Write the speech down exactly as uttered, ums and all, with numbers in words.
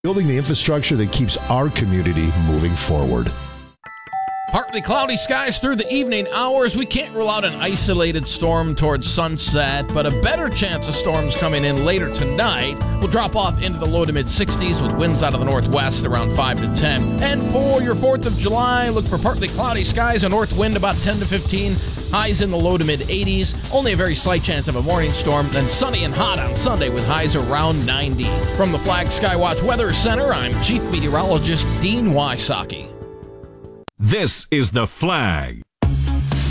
building the infrastructure that keeps our community moving forward. Partly cloudy skies through the evening hours. We can't rule out an isolated storm towards sunset, but a better chance of storms coming in later tonight. We'll drop off into the low to mid sixties with winds out of the northwest around five to ten. And for your fourth of July, look for partly cloudy skies, a north wind about ten to fifteen. Highs in the low to mid eighties. Only a very slight chance of a morning storm. Then sunny and hot on Sunday with highs around ninety. From the Flag Skywatch Weather Center, I'm Chief Meteorologist Dean Wysocki. This is The Flag.